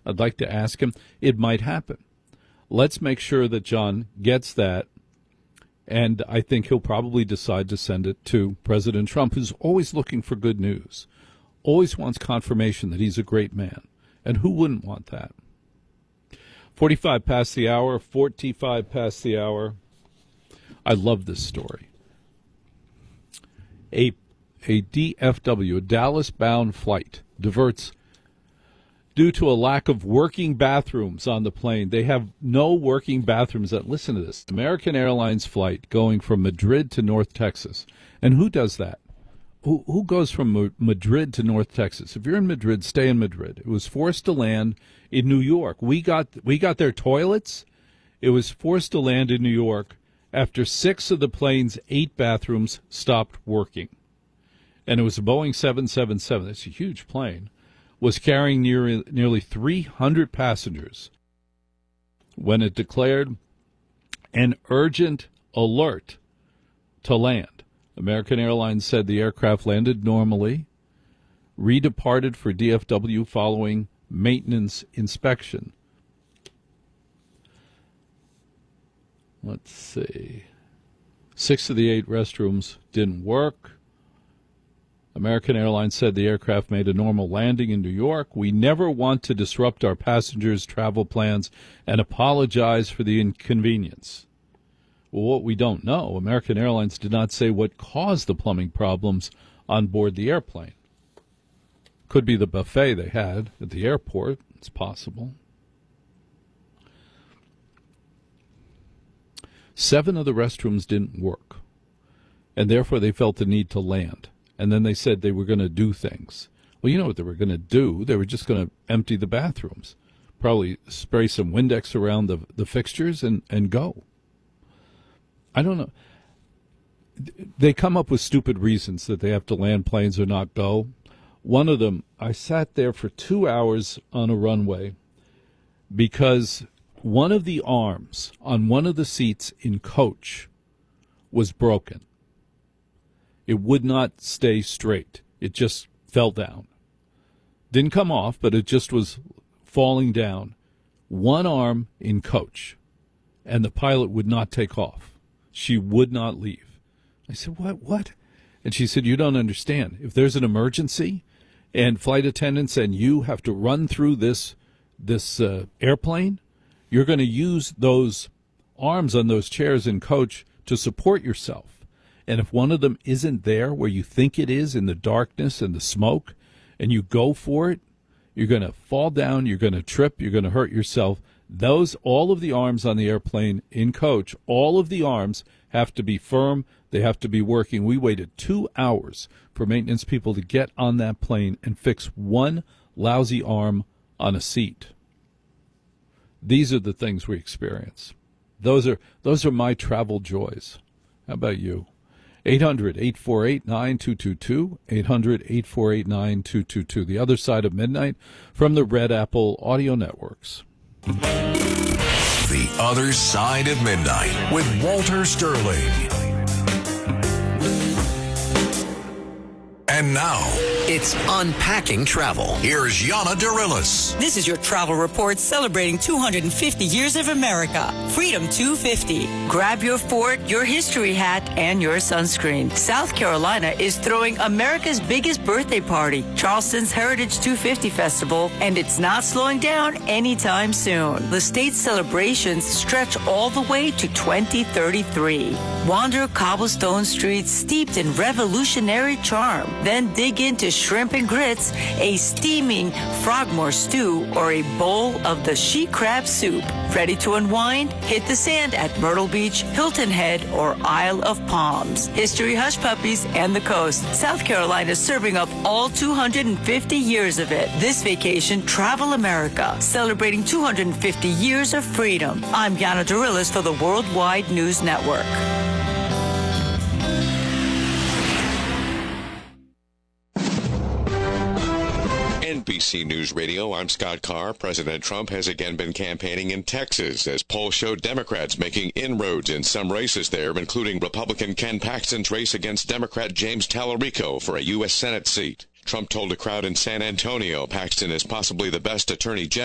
I'd like to ask him. It might happen. Let's make sure that John gets that, and I think he'll probably decide to send it to President Trump, who's always looking for good news, always wants confirmation that he's a great man. And who wouldn't want that? 45 past the hour, 45 past the hour. I love this story. A DFW, a Dallas-bound flight, diverts due to a lack of working bathrooms on the plane. They have no working bathrooms. Listen to this. American Airlines flight going from Madrid to North Texas. And who does that? Who goes from Madrid to North Texas? If you're in Madrid, stay in Madrid. It was forced to land in New York. We got their toilets. It was forced to land in New York after 6 of the plane's 8 bathrooms stopped working. And it was a Boeing 777. It's a huge plane. Was carrying nearly 300 passengers when it declared an urgent alert to land. American Airlines said the aircraft landed normally, redeparted for DFW following maintenance inspection. Let's see. 6 of the 8 restrooms didn't work. American Airlines said the aircraft made a normal landing in New York. We never want to disrupt our passengers' travel plans and apologize for the inconvenience. Well, what we don't know, American Airlines did not say what caused the plumbing problems on board the airplane. Could be the buffet they had at the airport. It's possible. 7 of the restrooms didn't work, and therefore they felt the need to land. And then they said they were going to do things. Well, you know what they were going to do. They were just going to empty the bathrooms, probably spray some Windex around the fixtures and go. I don't know. They come up with stupid reasons that they have to land planes or not go. One of them, I sat there for 2 hours on a runway because one of the arms on one of the seats in coach was broken. It would not stay straight. It just fell down. Didn't come off, but it just was falling down. One arm in coach, and the pilot would not take off. She would not leave. I said, what? And she said, you don't understand. If there's an emergency and flight attendants and you have to run through this airplane, you're going to use those arms on those chairs in coach to support yourself. And if one of them isn't there where you think it is in the darkness and the smoke, and you go for it, you're going to fall down, you're going to trip, you're going to hurt yourself. All of the arms on the airplane in coach, all of the arms have to be firm. They have to be working. We waited 2 hours for maintenance people to get on that plane and fix one lousy arm on a seat. These are the things we experience. Those are my travel joys. How about you? 800-848-9222, 800-848-9222. The Other Side of Midnight from the Red Apple Audio Networks. The Other Side of Midnight with Walter Sterling. And now, it's Unpacking Travel. Here's Yana Dirilis. This is your travel report celebrating 250 years of America. Freedom 250. Grab your fort, your history hat, and your sunscreen. South Carolina is throwing America's biggest birthday party, Charleston's Heritage 250 Festival, and it's not slowing down anytime soon. The state's celebrations stretch all the way to 2033. Wander cobblestone streets steeped in revolutionary charm. Then dig into shrimp and grits, a steaming frogmore stew, or a bowl of the she crab soup. Ready to unwind? Hit the sand at Myrtle Beach, Hilton Head, or Isle of Palms. History hush puppies and the coast. South Carolina is serving up all 250 years of it. This vacation, travel America, celebrating 250 years of freedom. I'm Yana Dirilis for the Worldwide News Network. NBC News Radio, I'm Scott Carr. President Trump has again been campaigning in Texas as polls show Democrats making inroads in some races there, including Republican Ken Paxton's race against Democrat James Tallarico for a U.S. Senate seat. Trump told a crowd in San Antonio Paxton is possibly the best attorney general